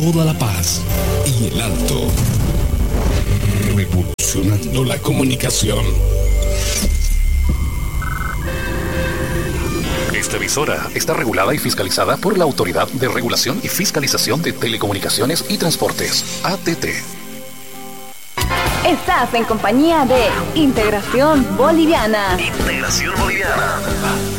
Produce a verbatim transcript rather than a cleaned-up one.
toda la paz y el alto. Revolucionando la comunicación. Esta emisora está regulada y fiscalizada por la Autoridad de Regulación y Fiscalización de Telecomunicaciones y Transportes, A T T. Estás en compañía de Integración Boliviana. Integración Boliviana.